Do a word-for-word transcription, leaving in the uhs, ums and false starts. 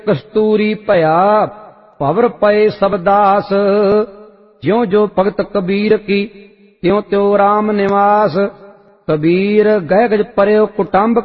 कस्तूरी भया भवर पए सब दास। ज्यों जो भगत कबीर की त्यों त्यों राम निवास। कबीर गह गज पर्यो कुटुंब